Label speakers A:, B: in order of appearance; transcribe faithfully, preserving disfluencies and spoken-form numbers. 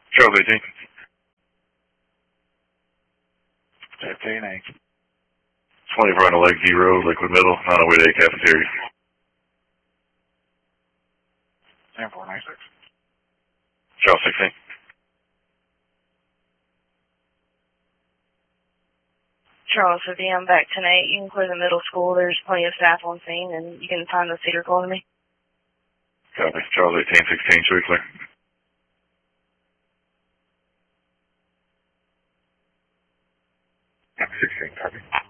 A: Charles eighteen.
B: fifteen eight.
A: twenty-four on the Lakeview Road, Liquid Middle, on the way to a cafeteria.
B: ten four ninety-six.
A: Charles sixteen.
C: Charles fifty, I'm back tonight. You can clear the middle school. There's plenty of staff on scene, and you can find the Cedar calling me.
A: Copy. Charles eighteen sixteen, should we clear?
B: sixteen, copy.